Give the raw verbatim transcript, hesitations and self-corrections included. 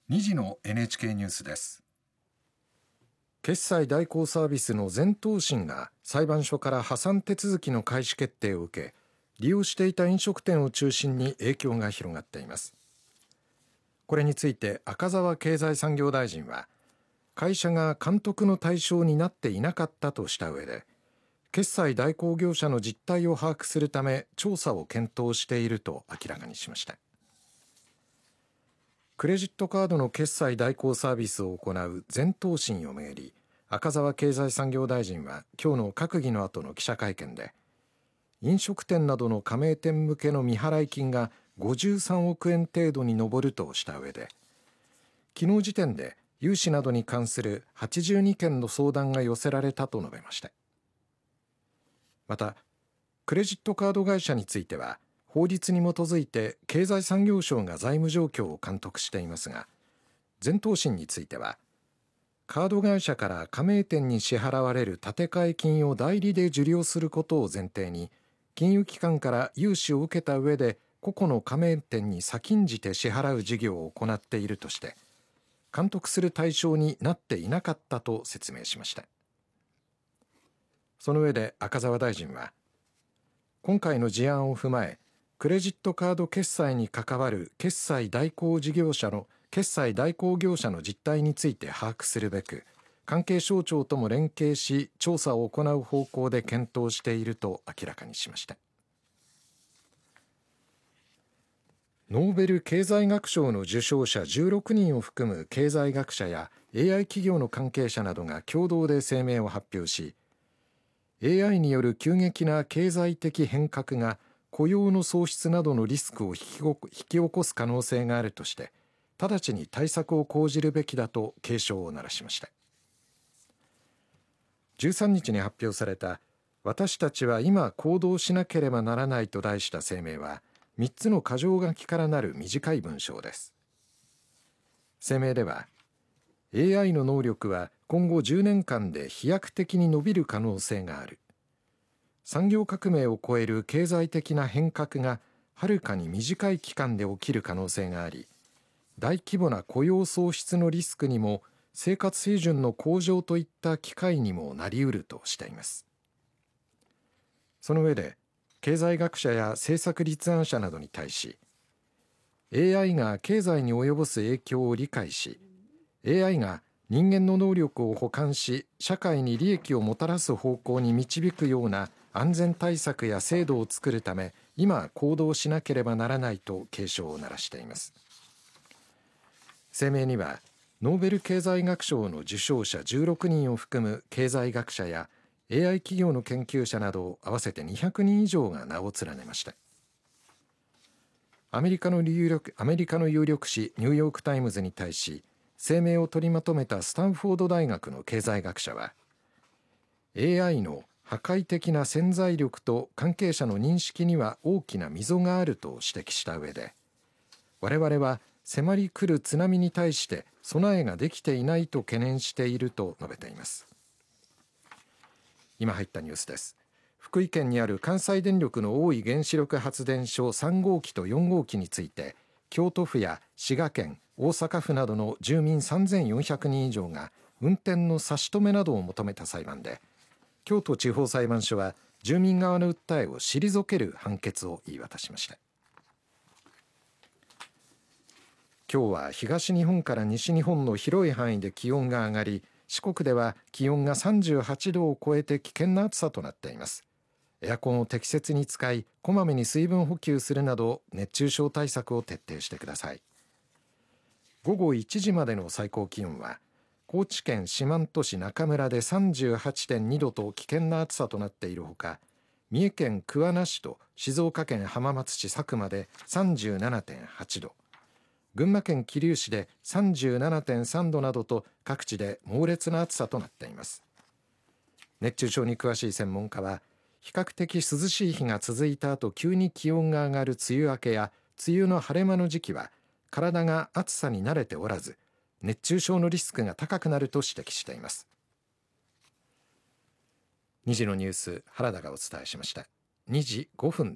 にじの エヌエイチケー ニュースです。 決済代行サービスの全投信が裁判所から破産手続きの開始決定を受け、利用していた飲食店を中心に影響が広がっています。これについて赤澤経済産業大臣は、会社が監督の対象になっていなかったとした上で、決済代行業者の実態を把握するため調査を検討していると明らかにしました。クレジットカードの決済代行サービスを行う全投信をめぐり、赤澤経済産業大臣は今日の閣議の後の記者会見で、飲食店などの加盟店向けの未払い金がごじゅうさんおくえん程度に上るとした上で、昨日時点で融資などに関するはちじゅうにけんの相談が寄せられたと述べました。また、クレジットカード会社については、法律に基づいて経済産業省が財務状況を監督していますが、全投信については、カード会社から加盟店に支払われる立て替え金を代理で受領することを前提に、金融機関から融資を受けた上で個々の加盟店に先んじて支払う事業を行っているとして、監督する対象になっていなかったと説明しました。その上で赤澤大臣は、今回の事案を踏まえ、クレジットカード決済に関わる決済代行事業者の決済代行業者の実態について把握するべく、関係省庁とも連携し調査を行う方向で検討していると明らかにしました。ノーベル経済学賞の受賞者じゅうろくにんを含む経済学者や エーアイ 企業の関係者などが共同で声明を発表し、エーアイ による急激な経済的変革が雇用の喪失などのリスクを引き起こす可能性があるとして、直ちに対策を講じるべきだと警鐘を鳴らしました。じゅうさんにちに発表された私たちは今行動しなければならないと題した声明は、みっつの箇条書きからなる短い文章です。声明では、エーアイ の能力は今後じゅうねんかんで飛躍的に伸びる可能性がある。産業革命を超える経済的な変革がはるかに短い期間で起きる可能性があり、大規模な雇用創出のリスクにも生活水準の向上といった機会にもなりうるとしています。その上で、経済学者や政策立案者などに対し、エーアイ が経済に及ぼす影響を理解し、エーアイ が人間の能力を補完し、社会に利益をもたらす方向に導くような安全対策や制度を作るため、今行動しなければならないと警鐘を鳴らしています。声明には、ノーベル経済学賞の受賞者じゅうろくにんを含む経済学者や エーアイ 企業の研究者など合わせてにひゃくにん以上が名を連ねました。アメリカの有力、アメリカの有力紙ニューヨークタイムズに対し、声明を取りまとめたスタンフォード大学の経済学者は、エーアイ の破壊的な潜在力と関係者の認識には大きな溝があると指摘した上で、我々は迫り来る津波に対して備えができていないと懸念していると述べています。今入ったニュースです。福井県にある関西電力の大井原子力発電所さんごうきとよんごうきについて、京都府や滋賀県、大阪府などの住民さんぜんよんひゃくにん以上が運転の差し止めなどを求めた裁判で、京都地方裁判所は住民側の訴えを退ける判決を言い渡しました。今日は東日本から西日本の広い範囲で気温が上がり、四国では気温がさんじゅうはちどを超えて危険な暑さとなっています。エアコンを適切に使い、こまめに水分補給するなど熱中症対策を徹底してください。ごごいちじまでの最高気温は、高知県四万十市中村で さんじゅうはちてんにどと危険な暑さとなっているほか、三重県桑名市と静岡県浜松市佐久間で さんじゅうななてんはちど、群馬県桐生市で さんじゅうななてんさんどなどと各地で猛烈な暑さとなっています。熱中症に詳しい専門家は、比較的涼しい日が続いた後急に気温が上がる梅雨明けや梅雨の晴れ間の時期は体が暑さに慣れておらず、熱中症のリスクが高くなると指摘しています。にじのニュース、原田がお伝えしました。にじごふん